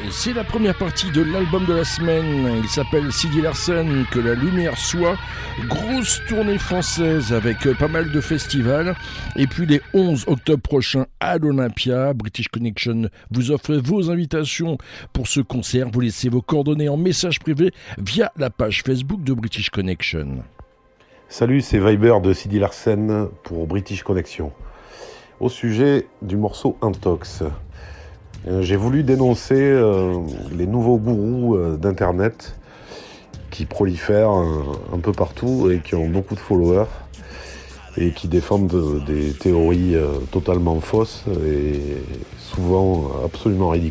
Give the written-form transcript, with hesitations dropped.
C'est la première partie de l'album de la semaine. Il s'appelle Sidi Larsen, Que la lumière soit. Grosse tournée française avec pas mal de festivals. Et puis les 11 octobre prochains à l'Olympia, British Connection vous offre vos invitations pour ce concert. Vous laissez vos coordonnées en message privé via la page Facebook de British Connection. Salut, c'est Viber de Sidi Larsen pour British Connection. Au sujet du morceau Intox, j'ai voulu dénoncer les nouveaux gourous d'Internet qui prolifèrent un peu partout et qui ont beaucoup de followers et qui défendent des théories totalement fausses et souvent absolument ridicules.